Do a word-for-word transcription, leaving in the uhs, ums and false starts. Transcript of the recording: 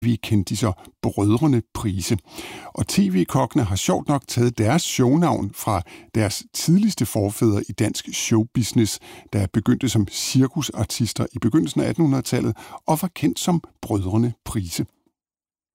tv-kendiser Brødrene Price. Og tv-kokkene har sjovt nok taget deres shownavn fra deres tidligste forfædre i dansk showbusiness, der begyndte som cirkusartister i begyndelsen af attenhundredetallet og var kendt som Brødrene Price.